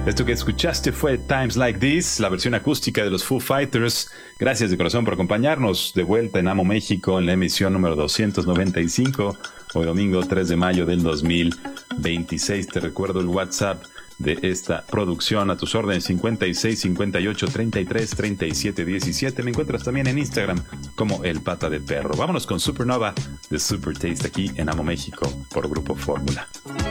Esto que escuchaste fue Times Like This, la versión acústica de los Foo Fighters. Gracias de corazón por acompañarnos de vuelta en Amo México en la emisión número 295, hoy domingo 3 de mayo del 2026. Te recuerdo el WhatsApp de esta producción a tus órdenes: 56 58 33 37 17. Me encuentras también en Instagram como El Pata de Perro. Vámonos con Supernova de Super Taste aquí en Amo México por Grupo Fórmula.